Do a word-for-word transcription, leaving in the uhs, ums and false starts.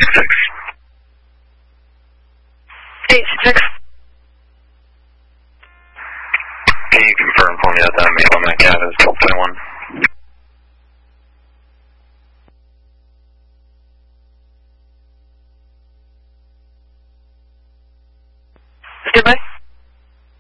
six. eight six. Can you confirm for me that that mail on that cat is twelve twenty-one? Goodbye.